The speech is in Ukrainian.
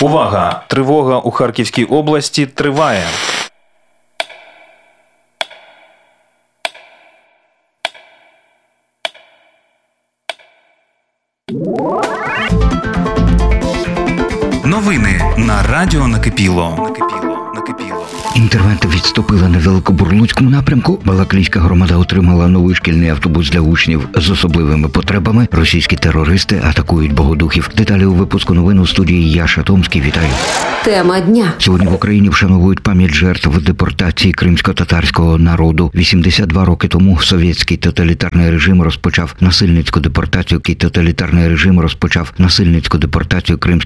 Увага! Тривога у Харківській області триває. Новини на радіо Накипіло. Інтервенти відступили на Великобурлуцькому напрямку. Балаклійська громада отримала новий шкільний автобус для учнів з особливими потребами. Російські терористи атакують богодухів. Деталі у випуску новин у студії Яша Томський. Вітаю. Тема дня. Сьогодні в Україні вшановують пам'ять жертв депортації кримсько-татарського народу. 82 роки тому совєтський тоталітарний режим розпочав насильницьку депортацію кримських